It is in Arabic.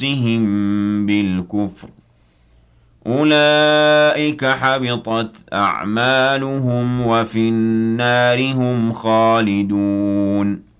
نفسهم بالكفر أولئك حبطت أعمالهم وفي النار هم خالدون